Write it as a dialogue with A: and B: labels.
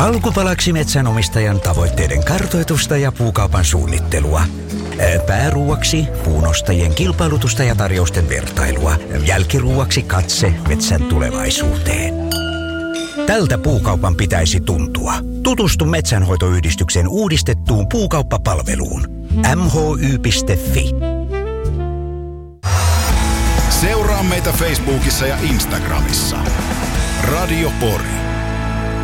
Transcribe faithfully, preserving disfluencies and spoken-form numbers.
A: Alkupalaksi metsänomistajan tavoitteiden kartoitusta ja puukaupan suunnittelua. Pääruuaksi puunostajien kilpailutusta ja tarjousten vertailua. Jälkiruuaksi katse metsän tulevaisuuteen. Tältä puukaupan pitäisi tuntua. Tutustu Metsänhoitoyhdistyksen uudistettuun puukauppapalveluun. m h y piste f i.
B: Seuraa meitä Facebookissa ja Instagramissa. Radio Pori.